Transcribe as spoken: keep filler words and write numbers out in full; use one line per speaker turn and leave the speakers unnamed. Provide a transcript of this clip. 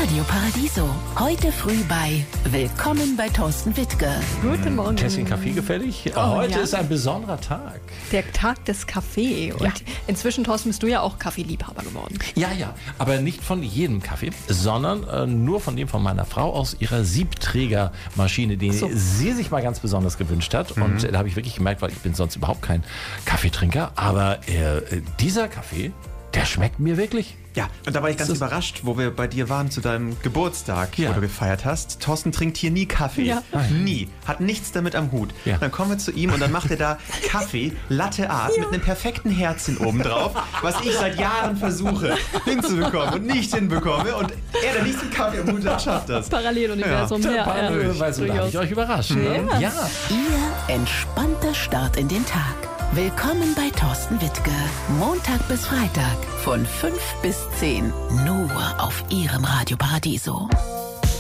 Radio Paradiso. Heute früh bei Willkommen bei Thorsten Wittke.
Guten Morgen.
Tässchen Kaffee gefällig?
Oh,
Heute
ja.
ist ein besonderer Tag.
Der Tag des Kaffee. Und
Ja.
inzwischen, Thorsten, bist du ja auch Kaffeeliebhaber geworden.
Ja, ja, aber nicht von jedem Kaffee, sondern äh, nur von dem von meiner Frau aus ihrer Siebträgermaschine, die
So.
sie sich mal ganz besonders gewünscht hat.
Mhm.
Und äh, da habe ich wirklich gemerkt, weil ich bin sonst überhaupt kein Kaffeetrinker, aber äh, dieser Kaffee, der schmeckt mir wirklich.
Ja, und da war ich ganz
Das-
überrascht, wo wir bei dir waren zu deinem Geburtstag,
Ja.
wo du gefeiert hast. Thorsten trinkt hier nie Kaffee.
Ja.
Nie. Hat nichts damit am Hut.
Ja.
Dann kommen wir zu ihm und dann macht er da Kaffee, Latte Art, mit einem perfekten Herzchen obendrauf, was ich seit Jahren versuche hinzubekommen und nicht hinbekomme. Und er, der nichts mit Kaffee am Hut hat, schafft das.
Paralleluniversum.
Ja.
Ja, ja,
Weise darf ich euch überraschen.
Ja.
Ja.
Ihr entspannter Start in den Tag. Willkommen bei Thorsten Wittke. Montag bis Freitag von fünf bis zehn. Nur auf Ihrem Radio Paradiso.